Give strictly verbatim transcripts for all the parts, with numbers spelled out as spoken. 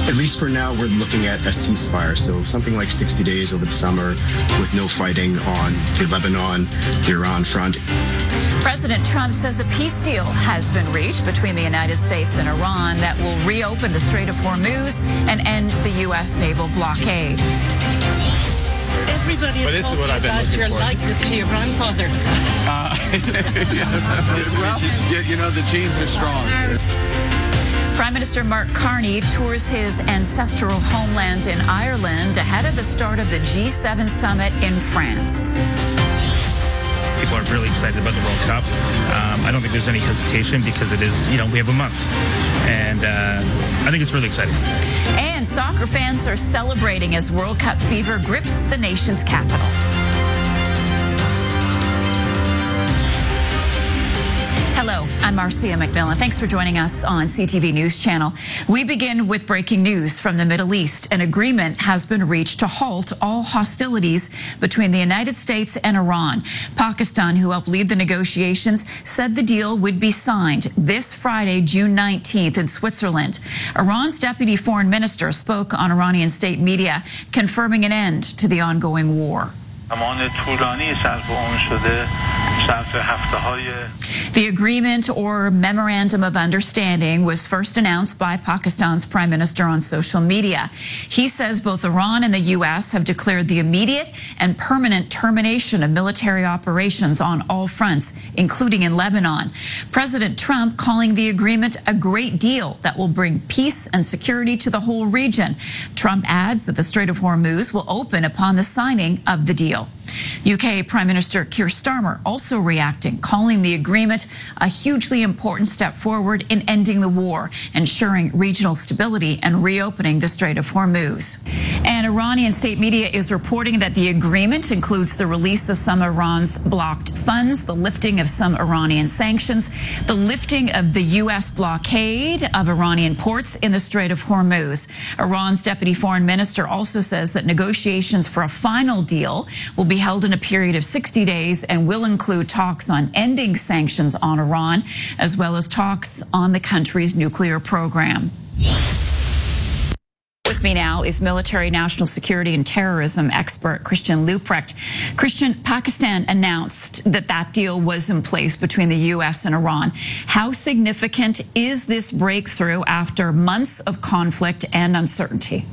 At least for now, we're looking at a ceasefire. So something like sixty days over the summer with no fighting on the Lebanon, the Iran front. President Trump says a peace deal has been reached between the United States and Iran that will reopen the Strait of Hormuz and end the U S naval blockade. Everybody is, this talking is what I've been about your for. likeness to your grandfather. Uh, well, you, you know, the genes are strong. Prime Minister Mark Carney tours his ancestral homeland in Ireland ahead of the start of the G seven summit in France. People are really excited about the World Cup. Um, I don't think there's any hesitation because it is, you know, we have a month. And uh, I think it's really exciting. And soccer fans are celebrating as World Cup fever grips the nation's capital. Hello, I'm Marcia McMillan. Thanks for joining us on C T V News Channel. We begin with breaking news from the Middle East. An agreement has been reached to halt all hostilities between the United States and Iran. Pakistan, who helped lead the negotiations, said the deal would be signed this Friday, June nineteenth, in Switzerland. Iran's deputy foreign minister spoke on Iranian state media, confirming an end to the ongoing war. The agreement or memorandum of understanding was first announced by Pakistan's prime minister on social media. He says both Iran and the U S have declared the immediate and permanent termination of military operations on all fronts, including in Lebanon. President Trump calling the agreement a great deal that will bring peace and security to the whole region. Trump adds that the Strait of Hormuz will open upon the signing of the deal. U K Prime Minister Keir Starmer also reacting, calling the agreement a hugely important step forward in ending the war, ensuring regional stability and reopening the Strait of Hormuz. And Iranian state media is reporting that the agreement includes the release of some Iran's blocked funds, the lifting of some Iranian sanctions, the lifting of the U S blockade of Iranian ports in the Strait of Hormuz. Iran's deputy foreign minister also says that negotiations for a final deal will be held in a period of sixty days and will include talks on ending sanctions on Iran, as well as talks on the country's nuclear program. With me now is military, national security, and terrorism expert Christian Leuprecht. Christian, Pakistan announced that that deal was in place between the U S and Iran. How significant is this breakthrough after months of conflict and uncertainty?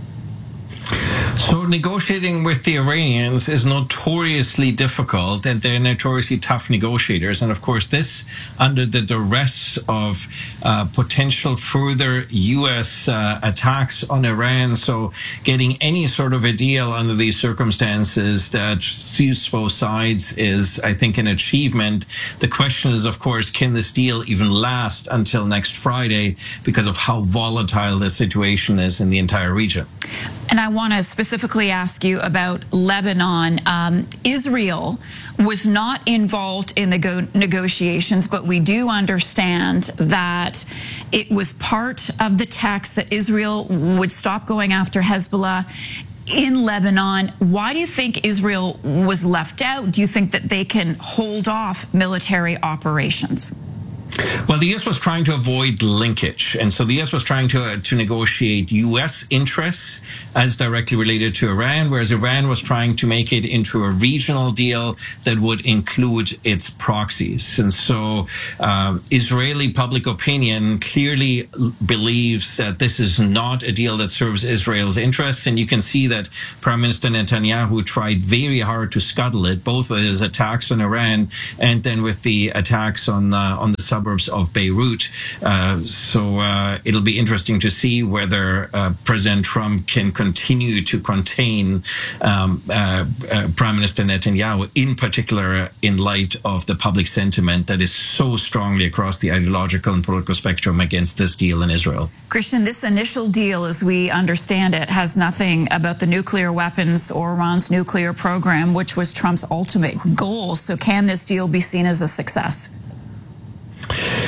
So negotiating with the Iranians is notoriously difficult, and they're notoriously tough negotiators. And of course, this under the duress of uh, potential further U S uh, attacks on Iran. So getting any sort of a deal under these circumstances that suits both sides is, I think, an achievement. The question is, of course, can this deal even last until next Friday because of how volatile the situation is in the entire region? And I want to specifically ask you about Lebanon. Um, Israel was not involved in the go negotiations, but we do understand that it was part of the text that Israel would stop going after Hezbollah in Lebanon. Why do you think Israel was left out? Do you think that they can hold off military operations? Well, the U S was trying to avoid linkage, and so the U S was trying to uh, to negotiate U S interests as directly related to Iran, whereas Iran was trying to make it into a regional deal that would include its proxies. And so uh, Israeli public opinion clearly believes that this is not a deal that serves Israel's interests, and you can see that Prime Minister Netanyahu tried very hard to scuttle it, both with his attacks on Iran and then with the attacks on uh, on the suburbs of Beirut. Uh, so uh, it'll be interesting to see whether uh, President Trump can continue to contain um, uh, uh, Prime Minister Netanyahu, in particular in light of the public sentiment that is so strongly across the ideological and political spectrum against this deal in Israel. Christian, this initial deal, as we understand it, has nothing about the nuclear weapons or Iran's nuclear program, which was Trump's ultimate goal. So can this deal be seen as a success?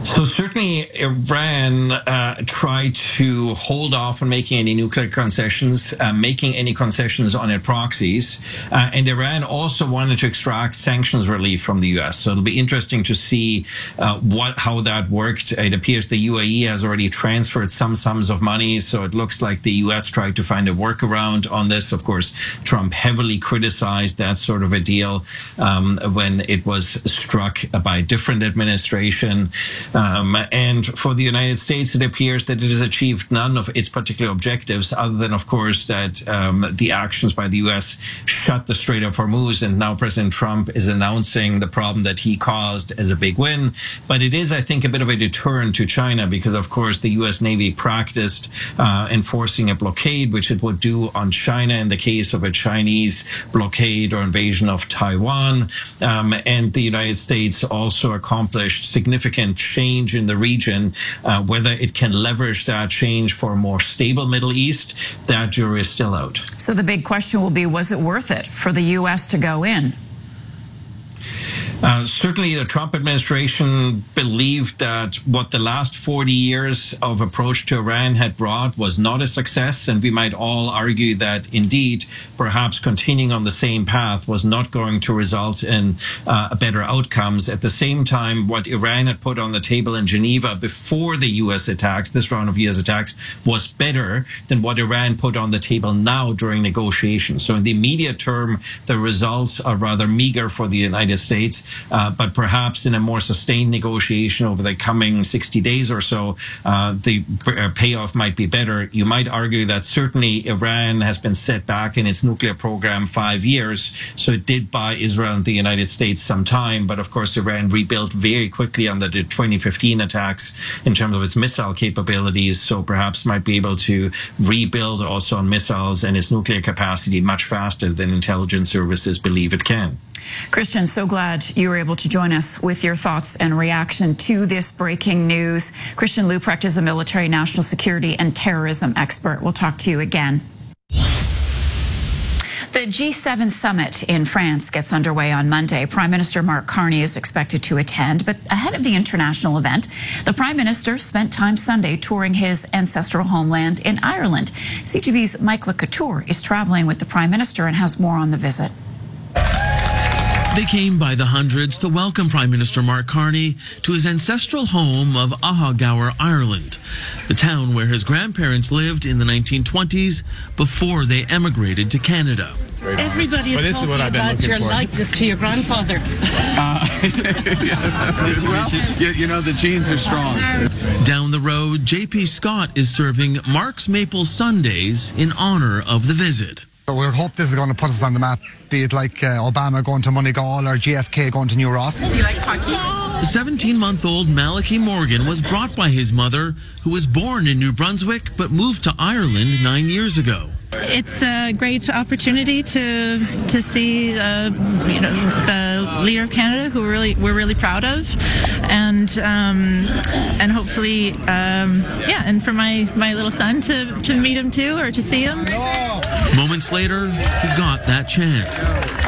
So certainly Iran uh, tried to hold off on making any nuclear concessions, uh, making any concessions on its proxies. Uh, and Iran also wanted to extract sanctions relief from the U S. So it'll be interesting to see uh, what how that worked. It appears the U A E has already transferred some sums of money. So it looks like the U S tried to find a workaround on this. Of course, Trump heavily criticized that sort of a deal um, when it was struck by a different administration. Um, and for the United States, it appears that it has achieved none of its particular objectives, other than, of course, that um, the actions by the U S shut the Strait of Hormuz, and now President Trump is announcing the problem that he caused as a big win. But it is, I think, a bit of a deterrent to China because, of course, the U S Navy practiced uh, enforcing a blockade, which it would do on China in the case of a Chinese blockade or invasion of Taiwan. Um, and the United States also accomplished significant change in the region. Uh, whether it can leverage that change for a more stable Middle East, that jury is still out. So the big question will be, was it worth it for the U S to go in? Uh, certainly, the Trump administration believed that what the last forty years of approach to Iran had brought was not a success, and we might all argue that, indeed, perhaps continuing on the same path was not going to result in uh, better outcomes. At the same time, what Iran had put on the table in Geneva before the U S attacks, this round of U S attacks, was better than what Iran put on the table now during negotiations. So in the immediate term, the results are rather meager for the United States. Uh, but perhaps in a more sustained negotiation over the coming sixty days or so, uh, the payoff might be better. You might argue that certainly Iran has been set back in its nuclear program five years, so it did buy Israel and the United States some time. But of course, Iran rebuilt very quickly under the twenty fifteen attacks in terms of its missile capabilities, so perhaps might be able to rebuild also on missiles and its nuclear capacity much faster than intelligence services believe it can. Christian, so glad you were able to join us with your thoughts and reaction to this breaking news. Christian Leuprecht is a military, national security, and terrorism expert. We'll talk to you again. The G seven summit in France gets underway on Monday. Prime Minister Mark Carney is expected to attend, but ahead of the international event, the Prime Minister spent time Sunday touring his ancestral homeland in Ireland. C T V's Mike LeCouture is traveling with the Prime Minister and has more on the visit. They came by the hundreds to welcome Prime Minister Mark Carney to his ancestral home of Ahagower, Ireland, the town where his grandparents lived in the nineteen twenties before they emigrated to Canada. Everybody is well, talking is about your for. likeness to your grandfather. Uh, yeah, that's well, you, you know, the genes are strong. Down the road, J P Scott is serving Mark's Maple Sundays in honor of the visit. We hope this is going to put us on the map, be it like uh, Obama going to Moneygall or J F K going to New Ross. Do you like hockey? seventeen-month-old Malachi Morgan was brought by his mother, who was born in New Brunswick but moved to Ireland nine years ago. It's a great opportunity to to see uh, you know the leader of Canada, who we're really we're really proud of, and um, and hopefully um, yeah, and for my, my little son to, to meet him too, or to see him. Moments later, he got that chance.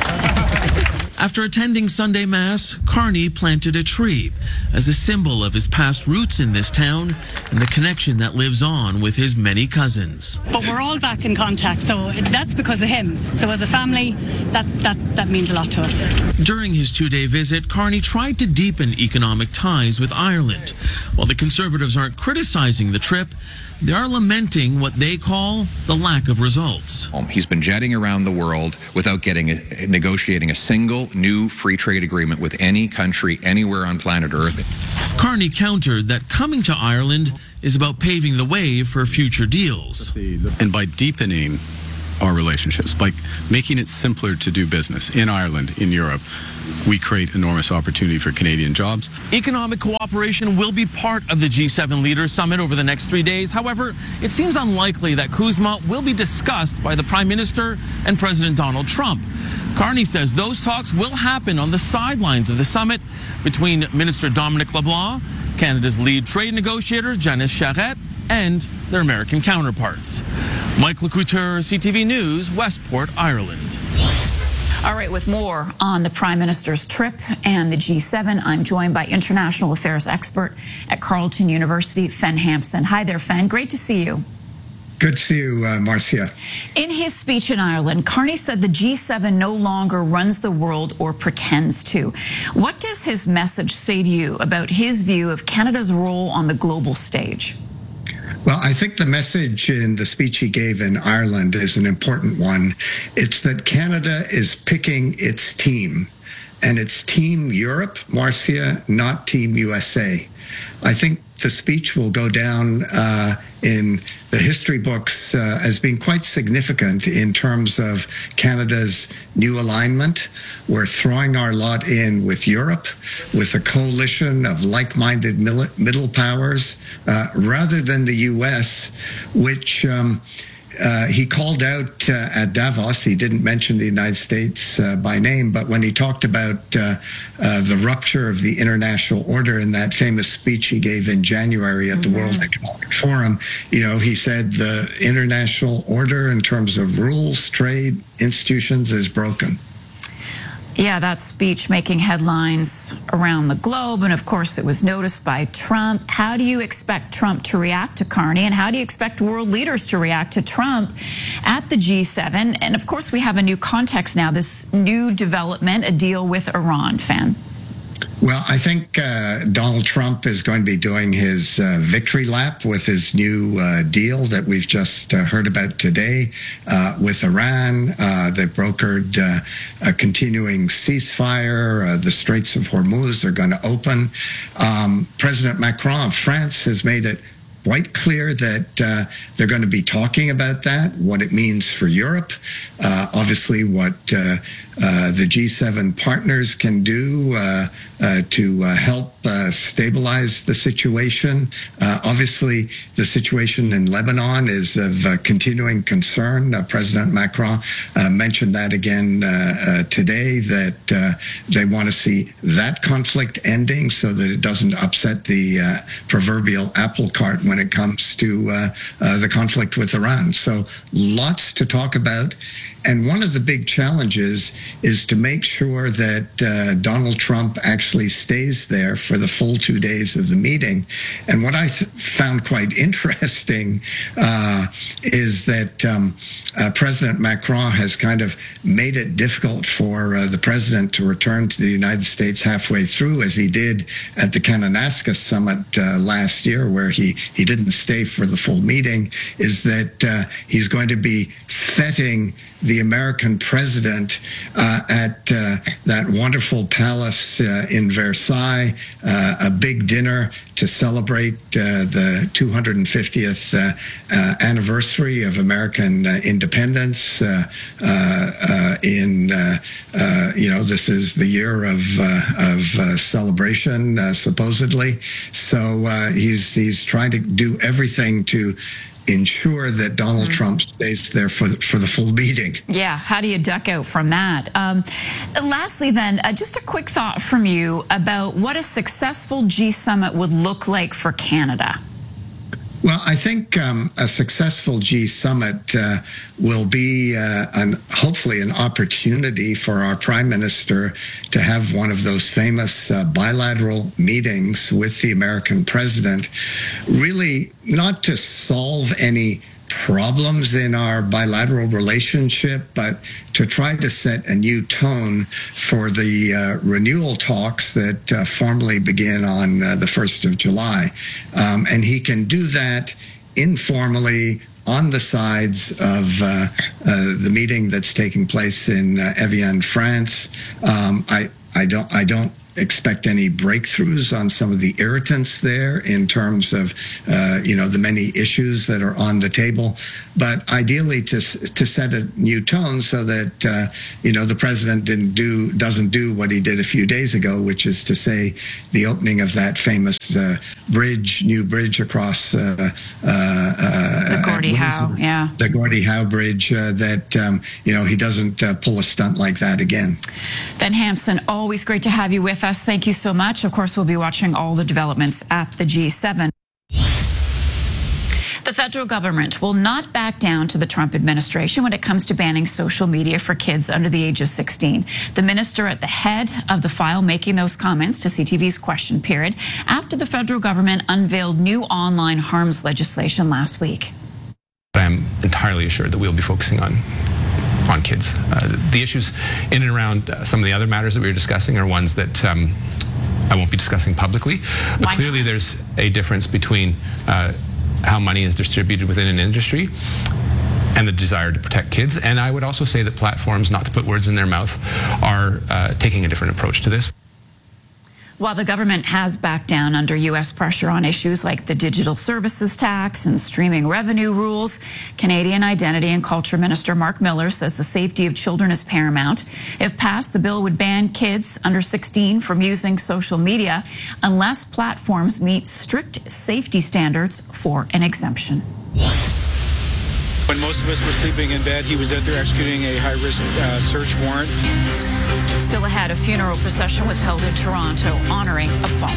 After attending Sunday Mass, Carney planted a tree as a symbol of his past roots in this town and the connection that lives on with his many cousins. But we're all back in contact, so that's because of him. So as a family, that, that, that means a lot to us. During his two-day visit, Carney tried to deepen economic ties with Ireland. While the Conservatives aren't criticizing the trip, they are lamenting what they call the lack of results. He's been jetting around the world without getting a, negotiating a single new free trade agreement with any country anywhere on planet Earth. Carney countered that coming to Ireland is about paving the way for future deals. And by deepening our relationships, by making it simpler to do business in Ireland, in Europe, we create enormous opportunity for Canadian jobs. Economic cooperation will be part of the G seven Leaders Summit over the next three days. However, it seems unlikely that CUSMA will be discussed by the Prime Minister and President Donald Trump. Carney says those talks will happen on the sidelines of the summit between Minister Dominic LeBlanc, Canada's lead trade negotiator Janice Charette, and their American counterparts. Mike LeCouture, C T V News, Westport, Ireland. All right, with more on the Prime Minister's trip and the G seven, I'm joined by international affairs expert at Carleton University, Fen Hampson. Hi there, Fen. Great to see you. Good to see you, uh, Marcia. In his speech in Ireland, Carney said the G seven no longer runs the world or pretends to. What does his message say to you about his view of Canada's role on the global stage? Well, I think the message in the speech he gave in Ireland is an important one. It's that Canada is picking its team, and it's Team Europe, Marcia, not Team U S A. I think the speech will go down uh, in the history books uh, as being quite significant in terms of Canada's new alignment. We're throwing our lot in with Europe, with a coalition of like-minded middle powers, uh, rather than the U S, which um, Uh, he called out uh, at Davos. He didn't mention the United States uh, by name, but when he talked about uh, uh, the rupture of the international order in that famous speech he gave in January at the mm-hmm. World Economic Forum, you know, he said the international order in terms of rules, trade, institutions is broken. Yeah, that speech making headlines around the globe, and of course it was noticed by Trump. How do you expect Trump to react to Carney, and how do you expect world leaders to react to Trump at the G seven? And of course we have a new context now, this new development, a deal with Iran, Fen. Well, I think uh, Donald Trump is going to be doing his uh, victory lap with his new uh, deal that we've just uh, heard about today uh, with Iran. Uh, they've brokered uh, a continuing ceasefire. Uh, the Straits of Hormuz are going to open. Um, President Macron of France has made it quite clear that uh, they're going to be talking about that, what it means for Europe, uh, obviously what uh, uh, the G seven partners can do uh, uh, to uh, help uh, stabilize the situation. Uh, obviously, the situation in Lebanon is of uh, continuing concern. Uh, President Macron uh, mentioned that again uh, uh, today, that uh, they want to see that conflict ending so that it doesn't upset the uh, proverbial apple cart when it comes to uh, uh, the conflict with Iran. So lots to talk about. And one of the big challenges is to make sure that uh, Donald Trump actually stays there for the full two days of the meeting. And what I th- found quite interesting uh, is that um, uh, President Macron has kind of made it difficult for uh, the president to return to the United States halfway through, as he did at the Kananaskis summit uh, last year, where he, he didn't stay for the full meeting, is that uh, he's going to be feting the American president uh, at uh, that wonderful palace uh, in Versailles, uh, a big dinner to celebrate uh, the two hundred fiftieth uh, uh, anniversary of American uh, independence. Uh, uh, uh, in uh, uh, you know, this is the year of uh, of uh, celebration, uh, supposedly. So uh, he's he's trying to do everything to ensure that Donald mm-hmm. Trump stays there for the, for the full meeting. Yeah, how do you duck out from that? Um, lastly then, uh, just a quick thought from you about what a successful G summit would look like for Canada. Well, I think um, a successful G summit uh, will be uh, an, hopefully an opportunity for our prime minister to have one of those famous uh, bilateral meetings with the American president, really not to solve any problems in our bilateral relationship, but to try to set a new tone for the uh, renewal talks that uh, formally begin on uh, the first of July. Um, and he can do that informally on the sides of uh, uh, the meeting that's taking place in uh, Evian, France. Um, I, I don't, I don't expect any breakthroughs on some of the irritants there in terms of, uh, you know, the many issues that are on the table. But ideally to to set a new tone so that, uh, you know, the president didn't do, doesn't do what he did a few days ago, which is to say the opening of that famous uh, bridge, new bridge across uh, uh, uh, the Gordie Howe, yeah. The Gordie Howe Bridge, uh, that, um, you know, he doesn't uh, pull a stunt like that again. Fen Hampson, always great to have you with us. Thank you so much. Of course, we'll be watching all the developments at the G seven. The federal government will not back down to the Trump administration when it comes to banning social media for kids under the age of sixteen. The minister at the head of the file making those comments to C T V's Question Period after the federal government unveiled new online harms legislation last week. I'm entirely assured that we'll be focusing on on kids. Uh, the issues in and around uh, some of the other matters that we were discussing are ones that um, I won't be discussing publicly. But Why clearly not? There's a difference between uh, how money is distributed within an industry and the desire to protect kids. And I would also say that platforms, not to put words in their mouth, are uh, taking a different approach to this. While the government has backed down under U S pressure on issues like the digital services tax and streaming revenue rules, Canadian Identity and Culture Minister Mark Miller says the safety of children is paramount. If passed, the bill would ban kids under sixteen from using social media unless platforms meet strict safety standards for an exemption. When most of us were sleeping in bed, he was out there executing a high-risk uh, search warrant. Still ahead, a funeral procession was held in Toronto honoring a fallen